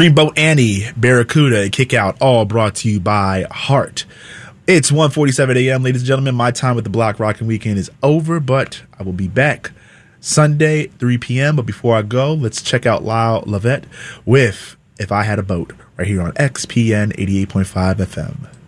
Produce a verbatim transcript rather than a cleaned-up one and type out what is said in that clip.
Dreamboat Annie, Barracuda, Kick Out, all brought to you by Heart. It's one forty-seven a.m., ladies and gentlemen. My time with the Block Rockin' Weekend is over, but I will be back Sunday, three p.m. But before I go, let's check out Lyle Lovett with If I Had a Boat right here on X P N eighty-eight point five F M.